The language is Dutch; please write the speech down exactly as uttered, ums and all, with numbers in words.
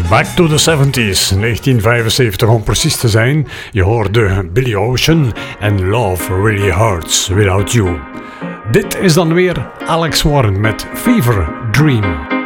Back to the seventies, negentien vijfenzeventig om precies te zijn. Je hoorde Billy Ocean en Love Really Hurts Without You. Dit is dan weer Alex Warren met Fever Dream.